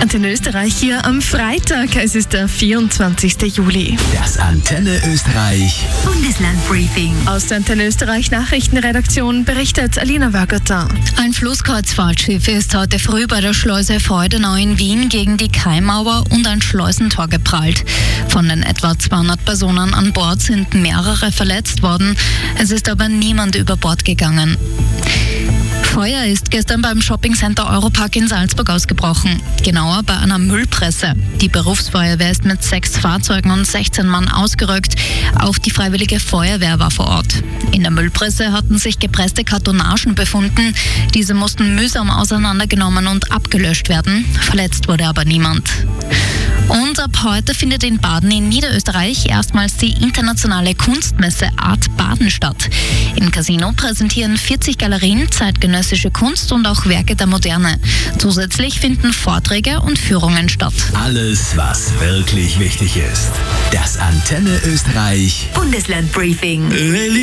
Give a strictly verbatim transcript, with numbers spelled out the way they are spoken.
Antenne Österreich hier am Freitag. Es ist der vierundzwanzigste Juli. Das Antenne Österreich Bundeslandbriefing. Aus der Antenne Österreich Nachrichtenredaktion berichtet Alina Wörgötter. Ein Flusskreuzfahrtschiff ist heute früh bei der Schleuse Freudenau in Wien gegen die Kaimauer und ein Schleusentor geprallt. Von den etwa zweihundert Personen an Bord sind mehrere verletzt worden. Es ist aber niemand über Bord gegangen. Feuer ist gestern beim Shoppingcenter Europark in Salzburg ausgebrochen, genauer bei einer Müllpresse. Die Berufsfeuerwehr ist mit sechs Fahrzeugen und sechzehn Mann ausgerückt. Auch die Freiwillige Feuerwehr war vor Ort. In der Müllpresse hatten sich gepresste Kartonagen befunden. Diese mussten mühsam auseinandergenommen und abgelöscht werden. Verletzt wurde aber niemand. Und ab heute findet in Baden in Niederösterreich erstmals die internationale Kunstmesse Art Baden statt. Im Casino präsentieren vierzig Galerien zeitgenössische Kunst und auch Werke der Moderne. Zusätzlich finden Vorträge und Führungen statt. Alles, was wirklich wichtig ist. Das Antenne Österreich Bundeslandbriefing.